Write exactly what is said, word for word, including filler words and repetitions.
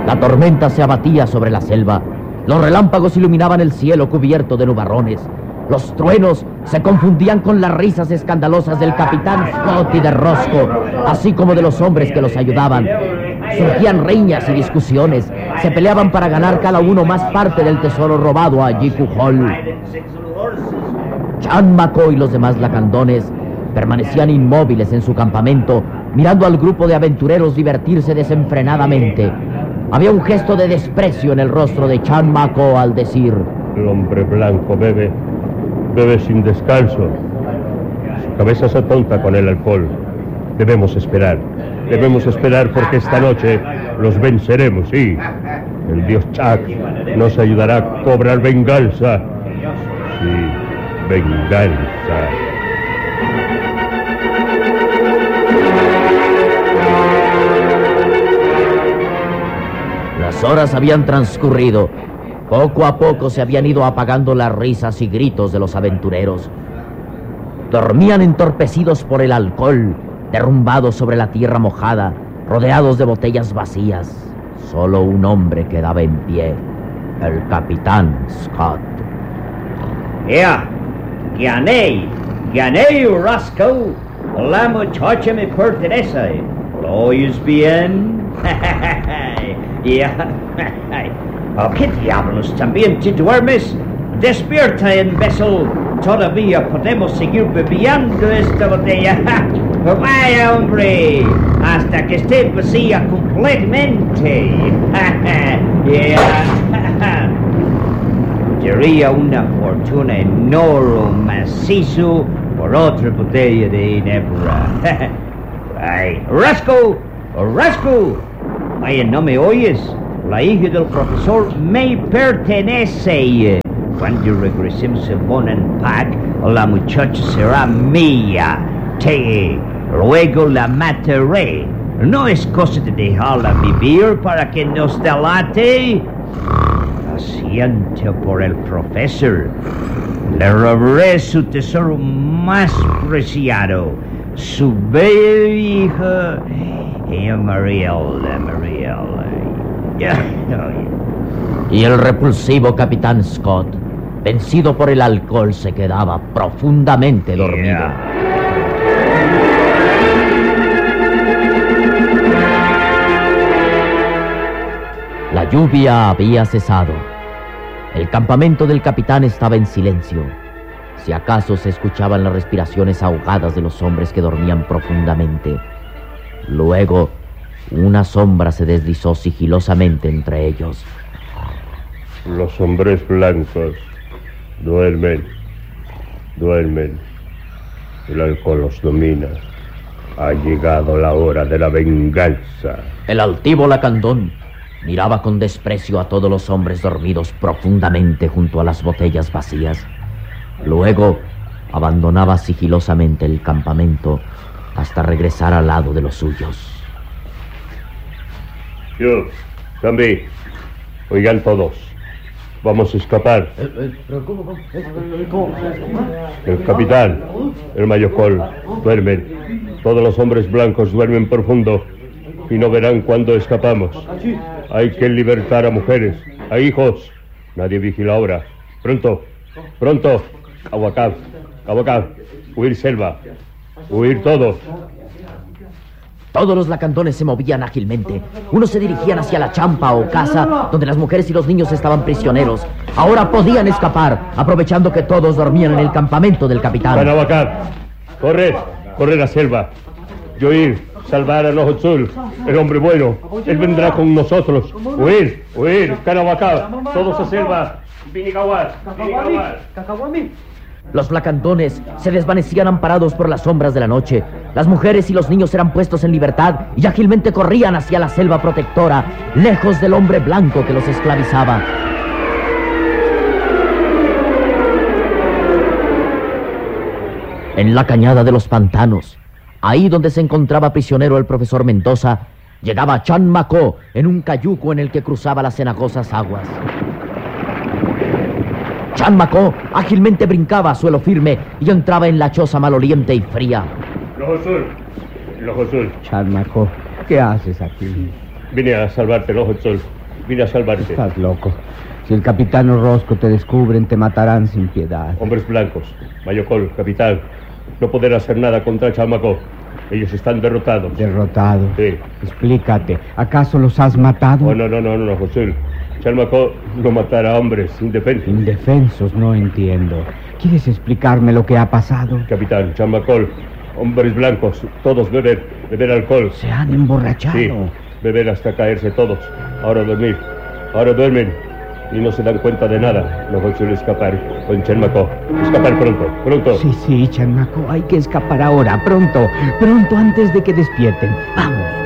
La tormenta se abatía sobre la selva. Los relámpagos iluminaban el cielo cubierto de nubarrones. Los truenos se confundían con las risas escandalosas del capitán Scott y de Roscoe, así como de los hombres que los ayudaban. Surgían riñas y discusiones. Se peleaban para ganar cada uno más parte del tesoro robado a Jiku Hall. Chan Maco y los demás lacandones permanecían inmóviles en su campamento, mirando al grupo de aventureros divertirse desenfrenadamente. Había un gesto de desprecio en el rostro de Chan Maco al decir: el hombre blanco bebe, bebe sin descanso. Su cabeza se atonta con el alcohol. Debemos esperar, debemos esperar porque esta noche los venceremos, sí. El dios Chak nos ayudará a cobrar venganza. Sí, venganza. Las horas habían transcurrido. Poco a poco se habían ido apagando las risas y gritos de los aventureros. Dormían entorpecidos por el alcohol, derrumbados sobre la tierra mojada, rodeados de botellas vacías. Solo un hombre quedaba en pie, el capitán Scott. ¡Ea! ¡Gané! ¡Gané, Roscoe! La muchacha me pertenece. ¿Lo oyes bien? Ya. Oh, ¿qué diablos? ¿También te duermes? Despierta, imbécil. Todavía podemos seguir bebiendo esta botella. Vaya, hombre, hasta que esté vacía completamente. Yeah. Daría una fortuna enorme macizo por otra botella de ginebra. Ay, Roscoe, Roscoe. Vaya, ¿no me oyes? La hija del profesor me pertenece. Cuando regresemos a Bonenpack, la muchacha será mía. Te, luego la mataré. No es cosa de dejarla vivir para que nos delate. Paciente por el profesor. Le robaré su tesoro más preciado, su bella hija, y Mariela, Mariela. Y el repulsivo capitán Scott, vencido por el alcohol, se quedaba profundamente dormido. Yeah. La lluvia había cesado. El campamento del capitán estaba en silencio. Si acaso se escuchaban las respiraciones ahogadas de los hombres que dormían profundamente. Luego, una sombra se deslizó sigilosamente entre ellos. Los hombres blancos duermen, duermen. El alcohol los domina. Ha llegado la hora de la venganza. El altivo lacandón miraba con desprecio a todos los hombres dormidos profundamente junto a las botellas vacías. Luego abandonaba sigilosamente el campamento hasta regresar al lado de los suyos. Yo, Zambi, oigan todos, vamos a escapar. El capitán, el mayocol, duermen. Todos los hombres blancos duermen profundo y no verán cuándo escapamos. Hay que libertar a mujeres, a hijos. Nadie vigila ahora. Pronto, pronto. Aguacab, Aguacab, huir selva, huir todos. Todos los lacandones se movían ágilmente. Unos se dirigían hacia la champa o casa, donde las mujeres y los niños estaban prisioneros. Ahora podían escapar, aprovechando que todos dormían en el campamento del capitán. Aguacab, corred, corred a la selva. Yoir, salvar a los Otsul, el hombre bueno. Él vendrá con nosotros. Huir, huir, Aguacab, todos a selva. Vinigawar, Vinigawar. Los lacandones se desvanecían amparados por las sombras de la noche. Las mujeres y los niños eran puestos en libertad y ágilmente corrían hacia la selva protectora, lejos del hombre blanco que los esclavizaba. En la cañada de los pantanos, ahí donde se encontraba prisionero el profesor Mendoza, llegaba Chan Maco en un cayuco en el que cruzaba las cenagosas aguas. Chan Maco ágilmente brincaba a suelo firme y entraba en la choza maloliente y fría. Lojo Sul, Lojo Sul. Chan Maco, ¿qué haces aquí? Vine a salvarte, Lojotzol. Vine a salvarte. Estás loco. Si el capitán Orozco te descubren, te matarán sin piedad. Hombres blancos, Mayocol, capitán, no poder hacer nada contra Chalmacó. Ellos están derrotados. Derrotado. Sí. Explícate, ¿acaso los has matado? Oh, no, no, no, no, José. Chalmacó no matará a hombres indefensos. Indefensos, no entiendo. ¿Quieres explicarme lo que ha pasado? Capitán, Chalmacó, hombres blancos, todos beber, beber alcohol. Se han emborrachado. Sí, beber hasta caerse todos. Ahora dormir. Ahora duermen y no se dan cuenta de nada. No consigo escapar con Chalmacó. Escapar pronto, pronto. Sí, sí, Chalmacó, hay que escapar ahora, pronto, pronto antes de que despierten. Vamos.